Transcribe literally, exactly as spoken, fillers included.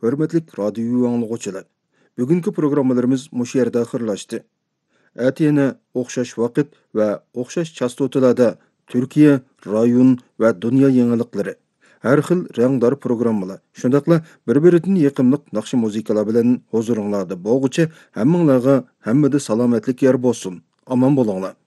Hörmetlik radyo anlıqçılar. Bugünkü programmalarımız muş yerdə axırlaşdı. Әтiyene оқшаш vaqt ve оқшаш chastotalarda Türkiye, rayon ve dünya yenilikleri. Her xil rəngdar programmalar. Şundaqla bir-birindən yaqınlıq naqşı muzikalar bilan huzuruңlarda boğucu, həmminglarga həmmide salametlik yer bolsun. Aman bolunglar.